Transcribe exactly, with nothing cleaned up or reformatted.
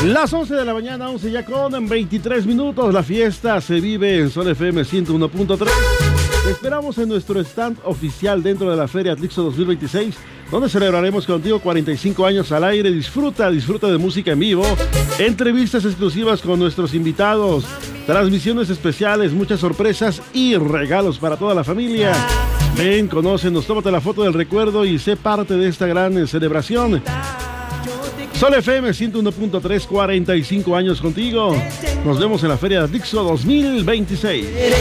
Las once de la mañana, once ya con veintitrés minutos. La fiesta se vive en Sol F M ciento uno punto tres. Te esperamos en nuestro stand oficial dentro de la Feria Atlixo dos mil veintiséis, donde celebraremos contigo cuarenta y cinco años al aire. Disfruta, disfruta de música en vivo, entrevistas exclusivas con nuestros invitados, transmisiones especiales, muchas sorpresas y regalos para toda la familia. Ven, conócenos, tómate la foto del recuerdo y sé parte de esta gran celebración. Sol F M ciento uno punto tres, cuarenta y cinco años contigo. Nos vemos en la Feria de Atlixo dos mil veintiséis.